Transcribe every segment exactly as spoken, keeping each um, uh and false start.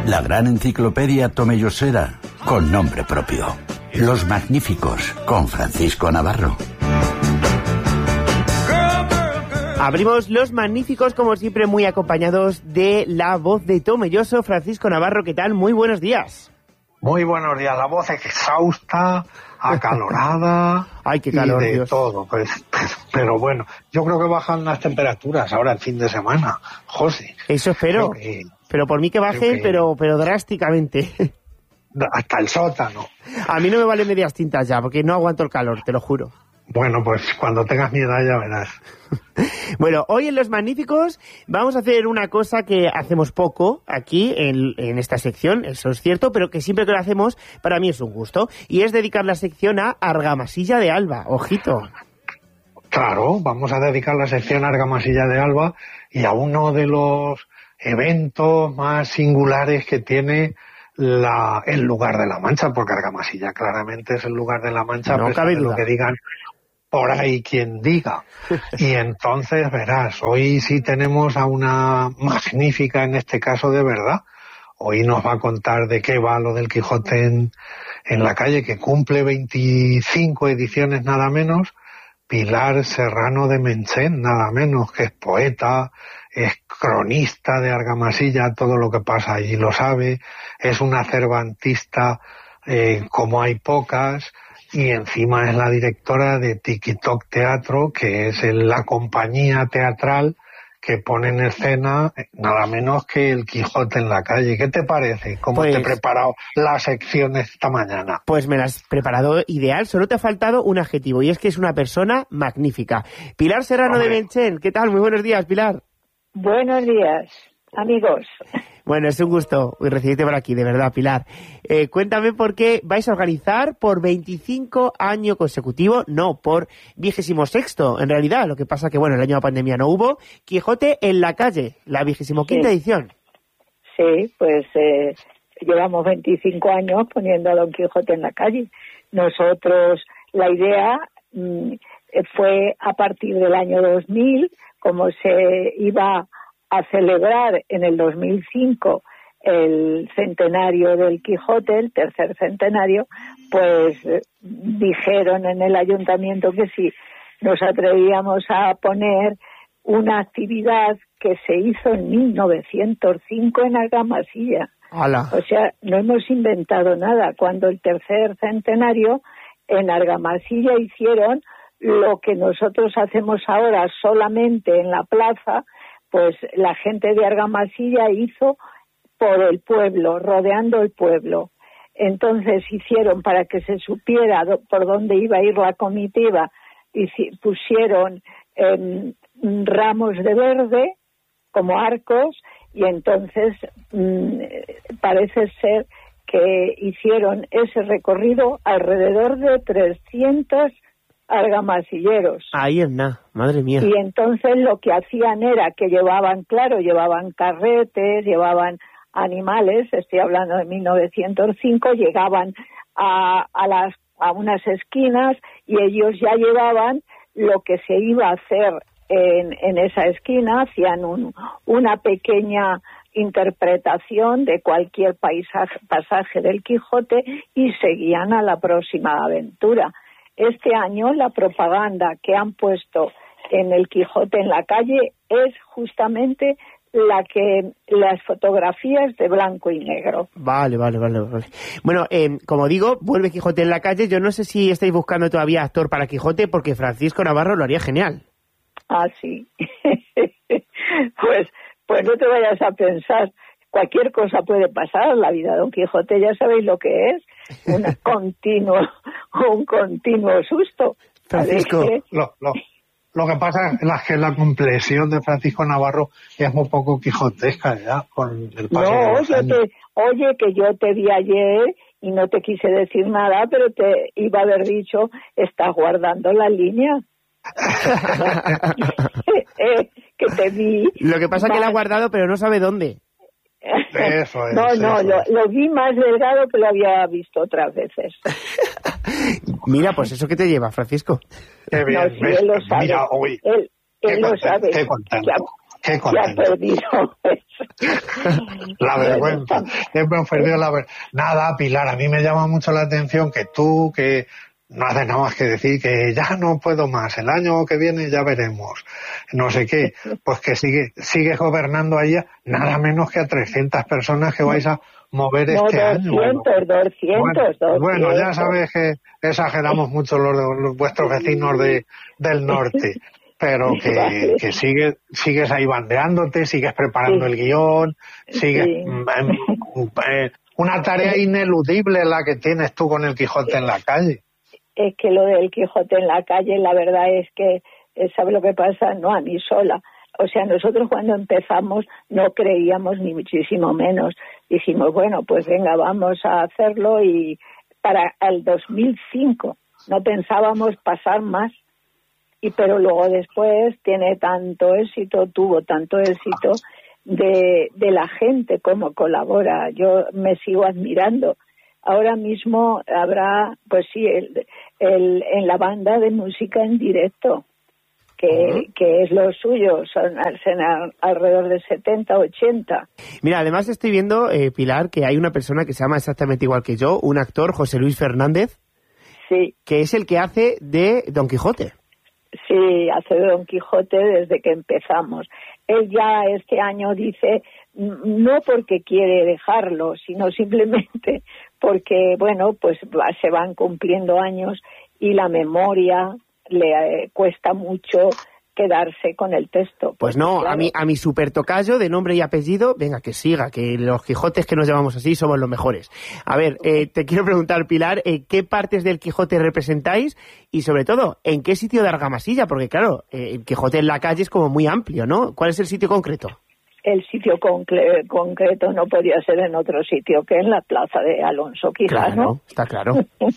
La gran enciclopedia tomellosera con nombre propio. Los Magníficos con Francisco Navarro. Abrimos Los Magníficos, como siempre, muy acompañados de la voz de Tomelloso, Francisco Navarro. ¿Qué tal? Muy buenos días. Muy buenos días. La voz exhausta, acalorada. Ay, qué calor, y de Dios. todo. Pues, pero bueno, yo creo que bajan las temperaturas ahora el fin de semana, José. Eso espero. Que, pero por mí que bajen, que, pero, pero drásticamente. Hasta el sótano. A mí no me valen medias tintas ya, porque no aguanto el calor, te lo juro. Bueno, pues cuando tengas mi edad ya verás. Bueno, hoy en Los Magníficos vamos a hacer una cosa que hacemos poco aquí en, en esta sección, eso es cierto, pero que siempre que lo hacemos para mí es un gusto, y es dedicar la sección a Argamasilla de Alba. Ojito. Claro, vamos a dedicar la sección a Argamasilla de Alba y a uno de los eventos más singulares que tiene la, el lugar de la Mancha, porque Argamasilla claramente es el lugar de la Mancha, no a pesar de lo que digan por ahí quien diga. Y entonces verás, hoy sí tenemos a una magnífica, en este caso de verdad. Hoy nos va a contar de qué va lo del Quijote en, en la calle, que cumple veinticinco ediciones nada menos. Pilar Serrano de Menchén, nada menos, que es poeta, es cronista de Argamasilla, todo lo que pasa allí lo sabe, es una cervantista eh, como hay pocas, y encima es la directora de Tiki-Tok Teatro, que es el, la compañía teatral que pone en escena nada menos que el Quijote en la calle. ¿Qué te parece? ¿Cómo pues, te he preparado la sección esta mañana? Pues me la has preparado ideal, solo te ha faltado un adjetivo, y es que es una persona magnífica. Pilar Serrano Hombre. de Menchén, ¿qué tal? Muy buenos días, Pilar. Buenos días, amigos. Bueno, es un gusto recibirte por aquí, de verdad, Pilar. Eh, cuéntame por qué vais a organizar por veinticinco años consecutivos, no, por vigésimo sexto, en realidad. Lo que pasa que, bueno, el año de la pandemia no hubo. Quijote en la calle, la vigésimo quinta sí. edición. Sí, pues eh, llevamos veinticinco años poniendo a Don Quijote en la calle. Nosotros, la idea mmm, fue a partir del año dos mil, como se iba a celebrar en el dos mil cinco el centenario del Quijote, el tercer centenario, pues eh, dijeron en el ayuntamiento que si nos atrevíamos a poner una actividad que se hizo en mil novecientos cinco en Argamasilla. ¡Hala! O sea, no hemos inventado nada. Cuando el tercer centenario en Argamasilla hicieron lo que nosotros hacemos ahora solamente en la plaza, pues la gente de Argamasilla hizo por el pueblo, rodeando el pueblo. Entonces hicieron, para que se supiera do, por dónde iba a ir la comitiva, y pusieron eh, ramos de verde como arcos, y entonces mmm, parece ser que hicieron ese recorrido alrededor de trescientos argamasilleros. Ahí es nada, madre mía. Y entonces lo que hacían era que llevaban, claro, llevaban carretes, llevaban animales, estoy hablando de mil novecientos cinco, llegaban a, a, las, a unas esquinas y ellos ya llevaban lo que se iba a hacer en, en esa esquina, hacían un, una pequeña interpretación de cualquier paisaje, pasaje del Quijote y seguían a la próxima aventura. Este año la propaganda que han puesto en el Quijote en la calle es justamente la que las fotografías de blanco y negro. Vale, vale, vale. vale. Bueno, eh, como digo, vuelve Quijote en la calle. Yo no sé si estáis buscando todavía actor para Quijote, porque Francisco Navarro lo haría genial. Ah, sí. pues, pues no te vayas a pensar. Cualquier cosa puede pasar en la vida de Don Quijote, ya sabéis lo que es, una continuo, un continuo susto. Francisco, que... lo, lo, lo que pasa es que la complexión de Francisco Navarro es muy poco quijotesca ya, con el paso no, de los yo años. Te, oye, que yo te vi ayer y no te quise decir nada, pero te iba a haber dicho, estás guardando la línea. eh, que te vi. Lo que pasa es que la ha guardado, pero no sabe dónde. Eso es, no, no, eso lo, es. lo vi más delgado que lo había visto otras veces. Mira, pues eso que te lleva, Francisco. Qué bien, no, sí, ves, él lo sabe. mira, hoy, él él qué lo contento, sabe. qué contento, que a, Qué contento. Ya he perdido La vergüenza. Hemos perdido la vergüenza. Nada, Pilar, a mí me llama mucho la atención que tú, que no haces nada más que decir que ya no puedo más, el año que viene ya veremos, no sé qué, pues que sigue sigues gobernando ahí nada menos que a trescientas personas que vais a mover no, este doscientos, año. Bueno, doscientos, bueno, doscientos. bueno, ya sabes que exageramos mucho los, los vuestros vecinos de, del norte, pero que, Vale. que sigues, sigues ahí bandeándote, sigues preparando Sí. el guión, sigues... Sí. Eh, una tarea ineludible la que tienes tú con el Quijote en la calle. Es que lo del Quijote en la calle, la verdad es que, ¿sabe lo que pasa? No a mí sola. O sea, nosotros cuando empezamos no creíamos ni muchísimo menos. Dijimos, bueno, pues venga, vamos a hacerlo, y para el dos mil cinco no pensábamos pasar más. Y pero luego después tiene tanto éxito, tuvo tanto éxito de, de la gente como colabora. Yo me sigo admirando. Ahora mismo habrá, pues sí, el, el, en la banda de música en directo, que, uh-huh. que es lo suyo, son, son alrededor de setenta, ochenta. Mira, además estoy viendo, eh, Pilar, que hay una persona que se llama exactamente igual que yo, un actor, José Luis Fernández, sí, que es el que hace de Don Quijote. Sí, hace de Don Quijote desde que empezamos. Él ya este año dice, no porque quiere dejarlo, sino simplemente porque, bueno, pues va, se van cumpliendo años y la memoria le eh, cuesta mucho quedarse con el texto. Pues, pues no, claro. a mi a mi super tocayo de nombre y apellido, venga, que siga, que los Quijotes que nos llamamos así somos los mejores. A ver, eh, te quiero preguntar, Pilar, eh, ¿qué partes del Quijote representáis? Y sobre todo, ¿en qué sitio de Argamasilla? Porque claro, eh, el Quijote en la calle es como muy amplio, ¿no? ¿Cuál es el sitio concreto? El sitio concre- concreto no podía ser en otro sitio que en la plaza de Alonso Quijano. Claro, está claro.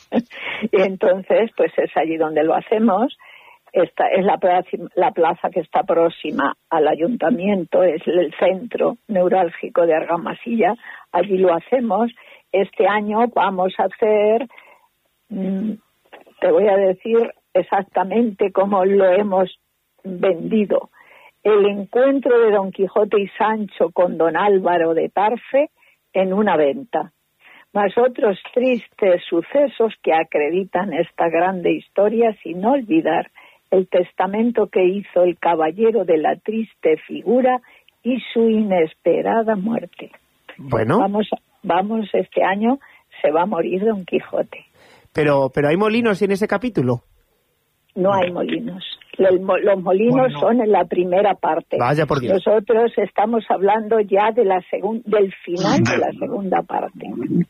Y entonces, pues es allí donde lo hacemos. Esta es la plaza, la plaza que está próxima al ayuntamiento, es el centro neurálgico de Argamasilla. Allí lo hacemos. Este año vamos a hacer, mmm, te voy a decir exactamente cómo lo hemos vendido. El encuentro de Don Quijote y Sancho con Don Álvaro de Tarfe en una venta, más otros tristes sucesos que acreditan esta grande historia, sin olvidar el testamento que hizo el caballero de la triste figura y su inesperada muerte. Bueno. Vamos, vamos, este año se va a morir Don Quijote. Pero, pero ¿hay molinos en ese capítulo? No hay molinos. Los, los molinos bueno. son en la primera parte. Vaya por Dios. Nosotros estamos hablando ya de la segun, del final de la segunda parte.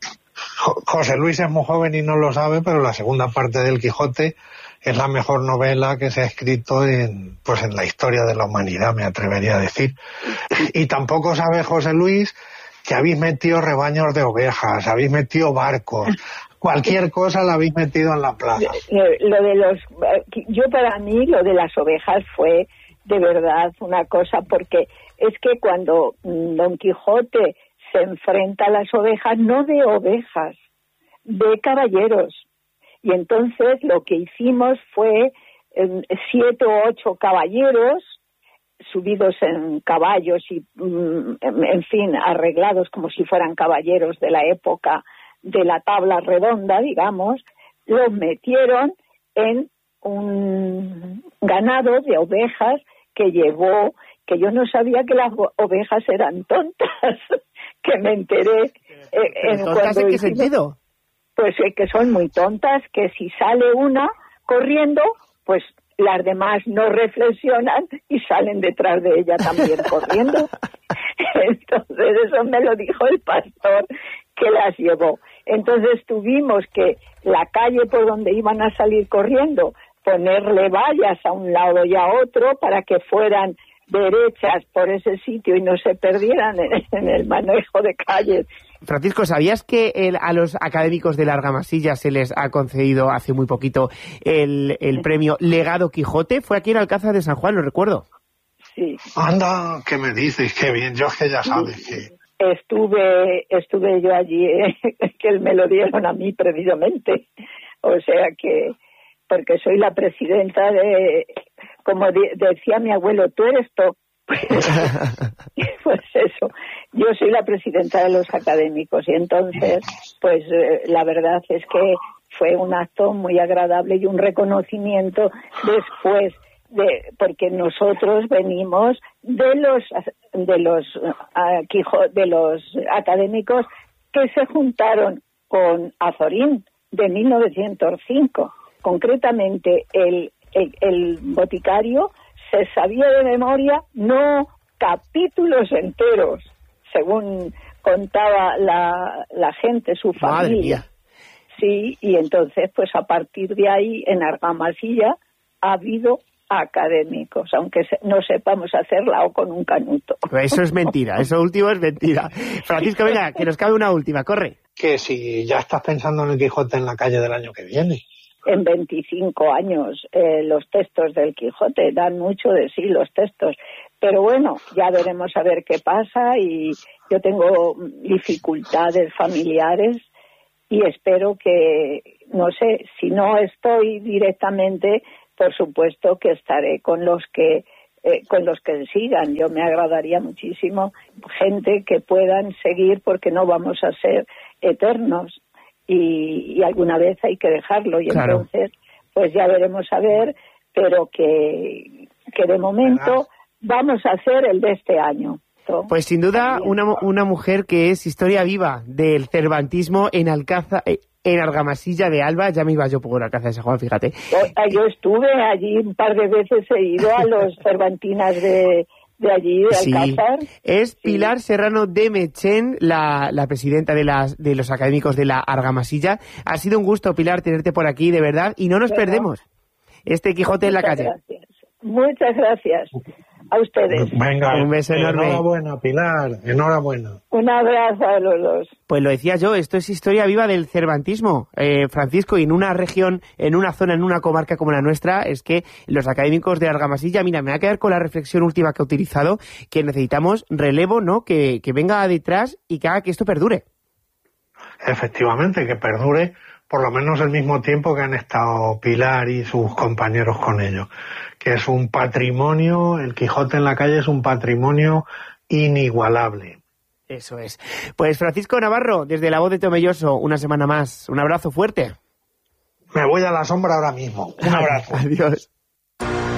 José Luis es muy joven y no lo sabe, pero la segunda parte del Quijote es la mejor novela que se ha escrito en, pues en la historia de la humanidad, me atrevería a decir. Y tampoco sabe José Luis que habéis metido rebaños de ovejas, habéis metido barcos, cualquier cosa la habéis metido en la plaza. Lo de los, yo para mí lo de las ovejas fue de verdad una cosa, porque es que cuando Don Quijote se enfrenta a las ovejas, no de ovejas, de caballeros. Y entonces lo que hicimos fue eh, siete o ocho caballeros subidos en caballos y, mm, en fin, arreglados como si fueran caballeros de la época de la tabla redonda, digamos, los metieron en un ganado de ovejas que llevó, que yo no sabía que las ovejas eran tontas, que me enteré. Eh, en ¿Tontas en qué hicimos, sentido? Pues eh, que son muy tontas, que si sale una corriendo, pues las demás no reflexionan y salen detrás de ella también corriendo. Entonces eso me lo dijo el pastor que las llevó. Entonces tuvimos que la calle por donde iban a salir corriendo, ponerle vallas a un lado y a otro para que fueran derechas por ese sitio y no se perdieran en, en el manejo de calles. Francisco, ¿sabías que el, a los académicos de la Argamasilla se les ha concedido hace muy poquito el, el premio Legado Quijote? Fue aquí en Alcázar de San Juan, lo recuerdo. Sí. Anda, ¿qué me dices? Qué bien, yo es que ya sabes que... Estuve, estuve yo allí, eh, que me lo dieron a mí precisamente. O sea que, porque soy la presidenta de, como de, decía mi abuelo, tú eres to, Pues, pues eso, yo soy la presidenta de los académicos y entonces, pues eh, la verdad es que fue un acto muy agradable y un reconocimiento después de, porque nosotros venimos de los de los uh, de los académicos que se juntaron con Azorín de mil novecientos cinco, concretamente el, el, el boticario se sabía de memoria no capítulos enteros, según contaba la, la gente, su familia. Sí, y entonces, pues a partir de ahí, en Argamasilla ha habido académicos, aunque se, no sepamos hacerla o con un canuto. Eso es mentira, eso último es mentira. Francisco, venga, que nos cabe una última, corre. Que si ya estás pensando en el Quijote en la calle del año que viene. En veinticinco años, eh, los textos del Quijote dan mucho de sí, los textos. Pero bueno, ya veremos a ver qué pasa y yo tengo dificultades familiares y espero que, no sé, si no estoy directamente, por supuesto que estaré con los que eh, con los que sigan. Yo me agradaría muchísimo gente que puedan seguir porque no vamos a ser eternos. Y, y alguna vez hay que dejarlo y claro. Entonces pues ya veremos a ver, pero que, que de momento vamos a hacer el de este año. Pues sin duda una, una mujer que es historia viva del cervantismo en Alcázar, en Argamasilla de Alba. Ya me iba yo por Alcázar de San Juan, fíjate. Yo, yo estuve allí un par de veces, he ido a los cervantinas de... de allí, de sí. Alcázar. Es Pilar sí. Serrano de Mechén, la, la presidenta de, las, de los académicos de la Argamasilla. Ha sido un gusto, Pilar, tenerte por aquí, de verdad, y no nos bueno, perdemos este Quijote en la calle. Gracias. Muchas gracias a ustedes. Venga, un beso enorme. Enhorabuena, Pilar, enhorabuena. Un abrazo a los dos. Pues lo decía yo, esto es historia viva del cervantismo, eh, Francisco, y en una región, en una zona, en una comarca como la nuestra, es que los académicos de Argamasilla, mira, me voy a quedar con la reflexión última que he utilizado, que necesitamos relevo, ¿no?, que, que venga detrás y que haga que esto perdure. Efectivamente, que perdure por lo menos el mismo tiempo que han estado Pilar y sus compañeros con ellos, que es un patrimonio, el Quijote en la calle es un patrimonio inigualable. Eso es. Pues Francisco Navarro, desde La Voz de Tomelloso, una semana más. Un abrazo fuerte. Me voy a la sombra ahora mismo. Un abrazo. Adiós.